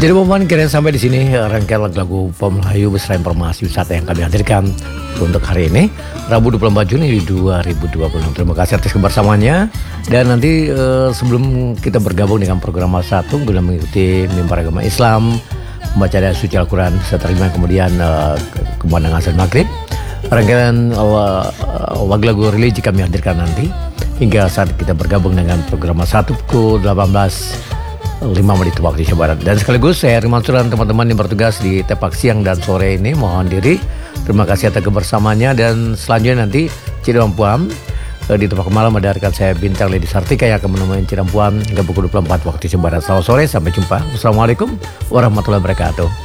Jadi momen kira sampai di sini rangkaian lagu Pop Melayu beserta informasi wisata yang kami hadirkan untuk hari ini Rabu 24 Juni 2020. Terima kasih atas kebersamaannya. Dan nanti sebelum kita bergabung dengan program Satu guna mengikuti mimbar agama Islam, membaca ayat suci Al-Quran serta kemudian kemandangan azan maghrib, rangkaian lagu religi kami hadirkan nanti hingga saat kita bergabung dengan program Satu pukul 18.05 waktu Indonesia Barat. Dan sekaligus saya Herman Suran, teman-teman yang bertugas di Tepak Siang dan Sore ini mohon diri. Terima kasih atas kebersamaannya. Dan selanjutnya nanti Cirampuan di Tepak Malam ada rekan saya Bintang Lady Sartika yang akan menemani Cirampuan hingga pukul 24 waktu Indonesia Barat. Selamat sore, sampai jumpa. Wassalamualaikum warahmatullahi wabarakatuh.